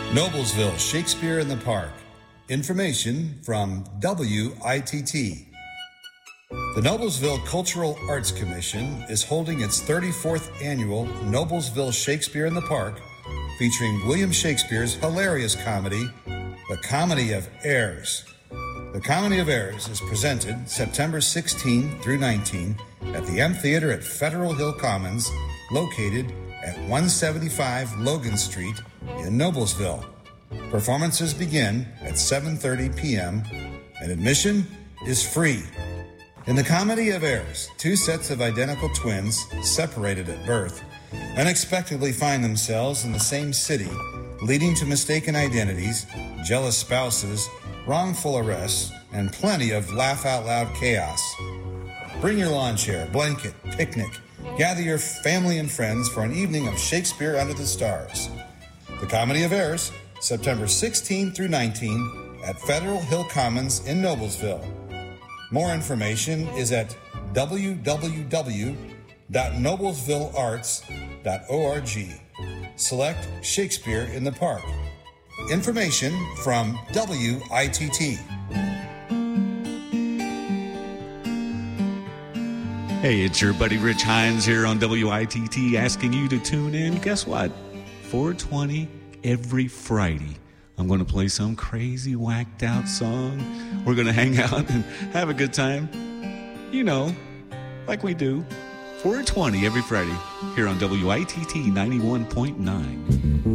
Noblesville Shakespeare in the Park. Information from WITT. The Noblesville Cultural Arts Commission is holding its 34th annual Noblesville Shakespeare in the Park, featuring William Shakespeare's hilarious comedy, The Comedy of Errors. The Comedy of Errors is presented September 16 through 19 at the Amphitheater at Federal Hill Commons, located at 175 Logan Street in Noblesville. Performances begin at 7:30 p.m. and admission is free. In The Comedy of Errors, two sets of identical twins, separated at birth, unexpectedly find themselves in the same city, leading to mistaken identities, jealous spouses, wrongful arrests, and plenty of laugh-out-loud chaos. Bring your lawn chair, blanket, picnic. Gather your family and friends for an evening of Shakespeare under the stars. The Comedy of Errors, September 16 through 19 at Federal Hill Commons in Noblesville. More information is at www.noblesvillearts.org. Select Shakespeare in the Park. Information from WITT. Hey, it's your buddy Rich Hines here on WITT asking you to tune in. Guess what? 4:20 every Friday. I'm going to play some crazy whacked out song. We're going to hang out and have a good time. You know, like we do. 4:20 every Friday here on WITT 91.9.